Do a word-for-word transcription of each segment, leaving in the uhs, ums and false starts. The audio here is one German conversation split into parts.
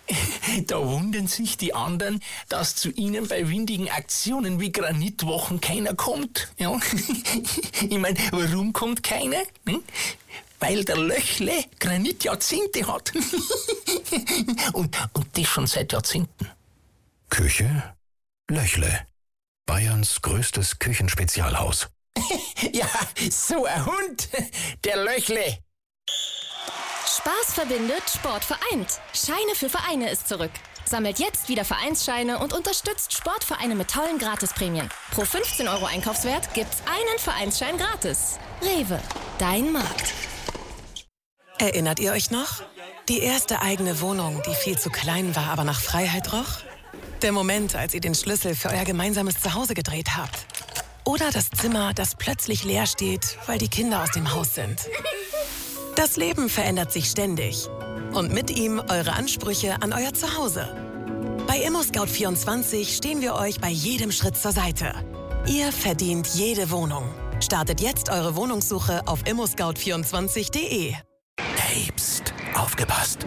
Da wundern sich die anderen, dass zu ihnen bei windigen Aktionen wie Granitwochen keiner kommt. Ja? Ich meine, warum kommt keiner? Hm? Weil der Löchle Granitjahrzehnte hat. und, und das schon seit Jahrzehnten. Küche Löchle. Bayerns größtes Küchenspezialhaus. Ja, so ein Hund, der Löchle. Spaß verbindet, Sport vereint. Scheine für Vereine ist zurück. Sammelt jetzt wieder Vereinsscheine und unterstützt Sportvereine mit tollen Gratisprämien. Pro fünfzehn Euro Einkaufswert gibt's einen Vereinsschein gratis. Rewe, dein Markt. Erinnert ihr euch noch? Die erste eigene Wohnung, die viel zu klein war, aber nach Freiheit roch? Der Moment, als ihr den Schlüssel für euer gemeinsames Zuhause gedreht habt. Oder das Zimmer, das plötzlich leer steht, weil die Kinder aus dem Haus sind. Das Leben verändert sich ständig. Und mit ihm eure Ansprüche an euer Zuhause. Bei ImmoScout vierundzwanzig stehen wir euch bei jedem Schritt zur Seite. Ihr verdient jede Wohnung. Startet jetzt eure Wohnungssuche auf immo scout vierundzwanzig punkt de. Hey, pst, aufgepasst.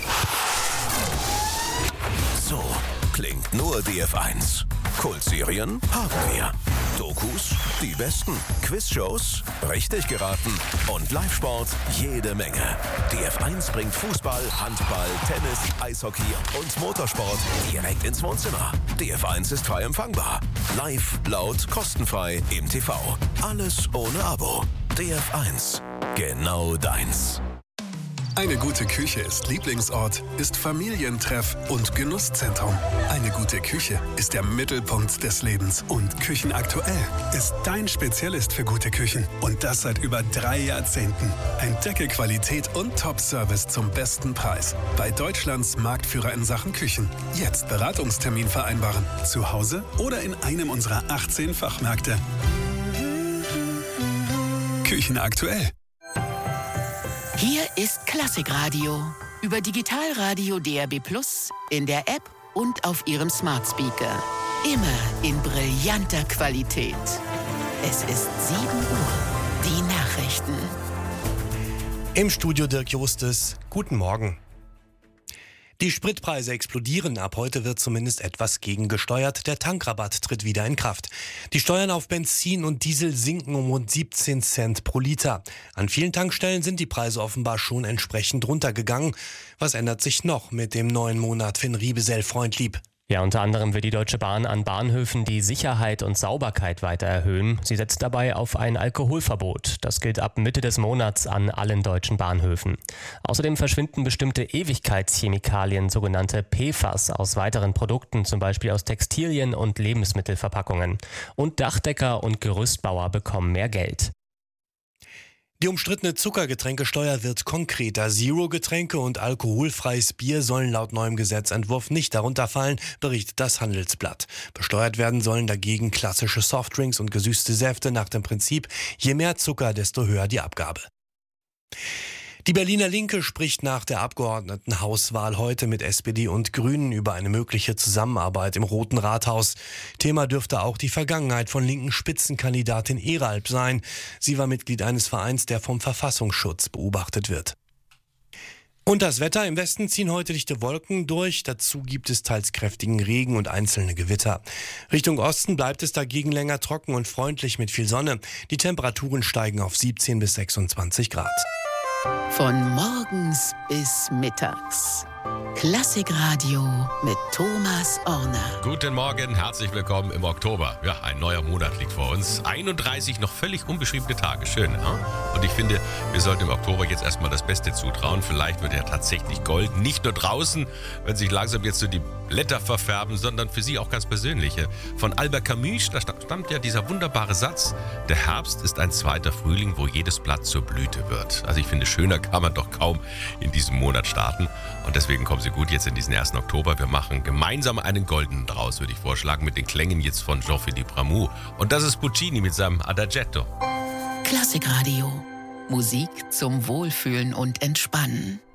So klingt nur D F eins. Kultserien haben wir. Dokus, die besten. Quizshows, richtig geraten. Und Live-Sport, jede Menge. D F eins bringt Fußball, Handball, Tennis, Eishockey und Motorsport direkt ins Wohnzimmer. D F eins ist frei empfangbar. Live, laut, kostenfrei im T V. Alles ohne Abo. D F eins. Genau deins. Eine gute Küche ist Lieblingsort, ist Familientreff und Genusszentrum. Eine gute Küche ist der Mittelpunkt des Lebens. Und Küchenaktuell ist dein Spezialist für gute Küchen. Und das seit über drei Jahrzehnten. Entdecke Qualität und Top-Service zum besten Preis. Bei Deutschlands Marktführer in Sachen Küchen. Jetzt Beratungstermin vereinbaren. Zu Hause oder in einem unserer achtzehn Fachmärkte. Küchenaktuell. Hier ist Klassikradio. Über Digitalradio D R B Plus, in der App und auf Ihrem Smart Speaker. Immer in brillanter Qualität. Es ist sieben Uhr. Die Nachrichten. Im Studio Dirk Justus. Guten Morgen. Die Spritpreise explodieren. Ab heute wird zumindest etwas gegengesteuert. Der Tankrabatt tritt wieder in Kraft. Die Steuern auf Benzin und Diesel sinken um rund siebzehn Cent pro Liter. An vielen Tankstellen sind die Preise offenbar schon entsprechend runtergegangen. Was ändert sich noch mit dem neuen Monat? Finn Riebesell, Freundlieb. Ja, unter anderem will die Deutsche Bahn an Bahnhöfen die Sicherheit und Sauberkeit weiter erhöhen. Sie setzt dabei auf ein Alkoholverbot. Das gilt ab Mitte des Monats an allen deutschen Bahnhöfen. Außerdem verschwinden bestimmte Ewigkeitschemikalien, sogenannte P F A S, aus weiteren Produkten, zum Beispiel aus Textilien und Lebensmittelverpackungen. Und Dachdecker und Gerüstbauer bekommen mehr Geld. Die umstrittene Zuckergetränkesteuer wird konkreter. Zero-Getränke und alkoholfreies Bier sollen laut neuem Gesetzentwurf nicht darunter fallen, berichtet das Handelsblatt. Besteuert werden sollen dagegen klassische Softdrinks und gesüßte Säfte nach dem Prinzip, je mehr Zucker, desto höher die Abgabe. Die Berliner Linke spricht nach der Abgeordnetenhauswahl heute mit S P D und Grünen über eine mögliche Zusammenarbeit im Roten Rathaus. Thema dürfte auch die Vergangenheit von linken Spitzenkandidatin Eralb sein. Sie war Mitglied eines Vereins, der vom Verfassungsschutz beobachtet wird. Und das Wetter: Im Westen ziehen heute dichte Wolken durch. Dazu gibt es teils kräftigen Regen und einzelne Gewitter. Richtung Osten bleibt es dagegen länger trocken und freundlich mit viel Sonne. Die Temperaturen steigen auf siebzehn bis sechsundzwanzig Grad. Von morgens bis mittags. Klassikradio mit Thomas Orner. Guten Morgen, herzlich willkommen im Oktober. Ja, ein neuer Monat liegt vor uns. einunddreißig noch völlig unbeschriebene Tage. Schön, ne? Und ich finde, wir sollten im Oktober jetzt erstmal das Beste zutrauen. Vielleicht wird er tatsächlich Gold. Nicht nur draußen, wenn sich langsam jetzt so die Blätter verfärben, sondern für Sie auch ganz persönliche. Von Albert Camus, da stammt ja dieser wunderbare Satz: Der Herbst ist ein zweiter Frühling, wo jedes Blatt zur Blüte wird. Also ich finde, schöner kann man doch kaum in diesem Monat starten. Und deswegen kommen Sie gut jetzt in diesen ersten Oktober. Wir machen gemeinsam einen goldenen draus, würde ich vorschlagen, mit den Klängen jetzt von Jean-Philippe Rameau. Und das ist Puccini mit seinem Adagietto. Klassikradio. Musik zum Wohlfühlen und Entspannen.